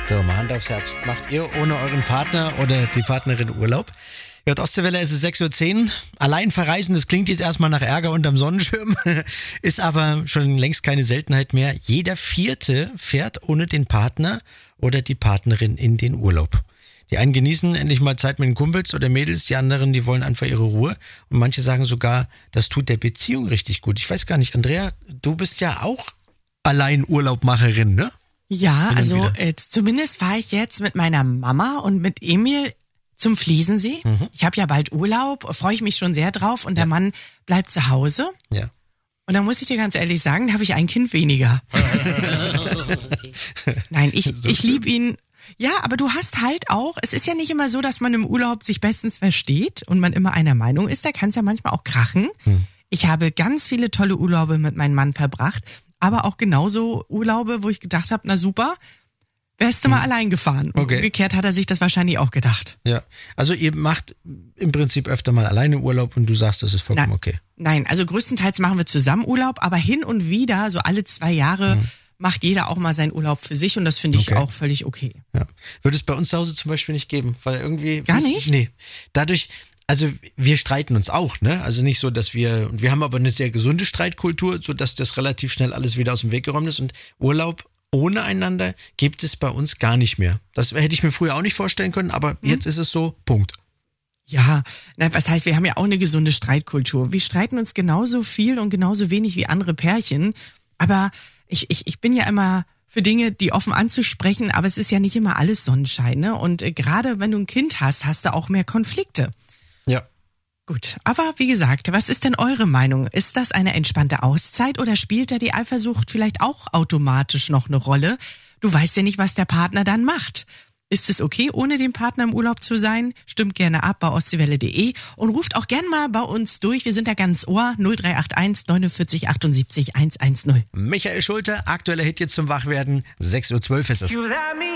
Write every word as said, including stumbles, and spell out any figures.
So, mal Hand aufs Herz. Macht ihr ohne euren Partner oder die Partnerin Urlaub? Ja, Ostseewelle, es ist sechs Uhr zehn. Allein verreisen, das klingt jetzt erstmal nach Ärger unterm Sonnenschirm, ist aber schon längst keine Seltenheit mehr. Jeder Vierte fährt ohne den Partner oder die Partnerin in den Urlaub. Die einen genießen endlich mal Zeit mit den Kumpels oder Mädels, die anderen, die wollen einfach ihre Ruhe. Und manche sagen sogar, das tut der Beziehung richtig gut. Ich weiß gar nicht, Andrea, du bist ja auch allein Urlaubmacherin, ne? Ja, also äh, zumindest war ich jetzt mit meiner Mama und mit Emil zum Fliesensee. Mhm. Ich habe ja bald Urlaub, freue ich mich schon sehr drauf und der ja. Mann bleibt zu Hause. Ja. Und dann muss ich dir ganz ehrlich sagen, da habe ich ein Kind weniger. Nein, ich, ich liebe ihn. Ja, aber du hast halt auch, es ist ja nicht immer so, dass man im Urlaub sich bestens versteht und man immer einer Meinung ist. Da kann es ja manchmal auch krachen. Hm. Ich habe ganz viele tolle Urlaube mit meinem Mann verbracht, aber auch genauso Urlaube, wo ich gedacht habe, na super, wärst du mal hm. allein gefahren. Und okay. umgekehrt hat er sich das wahrscheinlich auch gedacht. Ja, also ihr macht im Prinzip öfter mal alleine Urlaub und du sagst, das ist vollkommen na, okay. Nein, also größtenteils machen wir zusammen Urlaub, aber hin und wieder, so alle zwei Jahre, hm. macht jeder auch mal seinen Urlaub für sich und das finde ich okay. auch völlig okay. Ja. Würde es bei uns zu Hause zum Beispiel nicht geben, weil irgendwie... Gar nicht? Nee. Dadurch, also wir streiten uns auch, ne? Also nicht so, dass wir... Wir haben aber eine sehr gesunde Streitkultur, sodass das relativ schnell alles wieder aus dem Weg geräumt ist und Urlaub ohne einander gibt es bei uns gar nicht mehr. Das hätte ich mir früher auch nicht vorstellen können, aber hm. jetzt ist es so, Punkt. Ja, na, was heißt, wir haben ja auch eine gesunde Streitkultur. Wir streiten uns genauso viel und genauso wenig wie andere Pärchen, aber ich, ich, ich bin ja immer für Dinge, die offen anzusprechen, aber es ist ja nicht immer alles Sonnenschein, ne? Und äh, gerade wenn du ein Kind hast, hast du auch mehr Konflikte. Ja. Gut, aber wie gesagt, was ist denn eure Meinung? Ist das eine entspannte Auszeit oder spielt da die Eifersucht vielleicht auch automatisch noch eine Rolle? Du weißt ja nicht, was der Partner dann macht. Ist es okay, ohne den Partner im Urlaub zu sein? Stimmt gerne ab bei ostseewelle punkt de und ruft auch gerne mal bei uns durch. Wir sind da ganz Ohr. null drei acht eins neunundvierzig achtundsiebzig hundertzehn. Michael Schulte, aktueller Hit jetzt zum Wachwerden. sechs Uhr zwölf ist es.